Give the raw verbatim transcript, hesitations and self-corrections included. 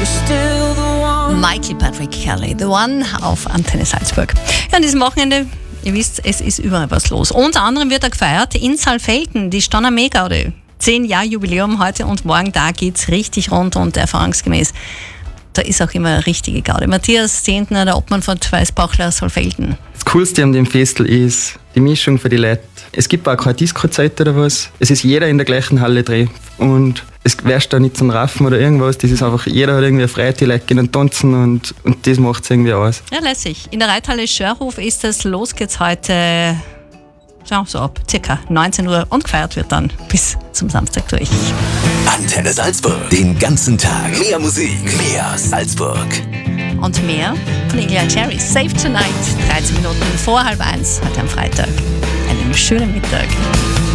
Michael Patrick Kelly, The One auf Antenne Salzburg. Ja, an diesem Wochenende, ihr wisst, es ist überall was los. Unter anderem wird er gefeiert in Saalfelden, die Stonner Megaude. Zehn Jahre Jubiläum heute und morgen, da geht's richtig rund und erfahrungsgemäß. Da ist auch immer eine richtige Gaude. Matthias Zehntner, der Obmann von Weißbachler Saalfelden. Das Coolste an dem Festel ist die Mischung für die Leute. Es gibt auch keine Disco-Zeit oder was. Es ist jeder in der gleichen Halle drin. Und es wärst da nicht zum Raffen oder irgendwas. Das ist einfach, jeder hat irgendwie eine Freude, die Leute gehen und tanzen und, und das macht es irgendwie aus. Ja, lässig. In der Reithalle Schörhof ist das. Los geht's heute ja, so ab circa neunzehn Uhr und gefeiert wird dann bis zum Samstag durch. Antenne Salzburg. Den ganzen Tag. Mehr Musik, mehr Salzburg. Und mehr von Ilya Cherries. Save Tonight. dreizehn Minuten vor halb eins heute am Freitag. Einen schönen Mittag.